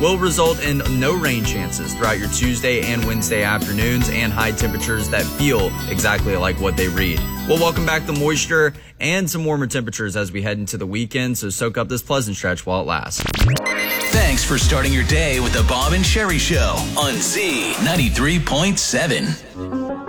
will result in no rain chances throughout your Tuesday and Wednesday afternoons, and high temperatures that feel exactly like what they read. We'll welcome back the moisture and some warmer temperatures as we head into the weekend, so soak up this pleasant stretch while it lasts. Thanks for starting your day with the Bob and Sherry Show on Z93.7.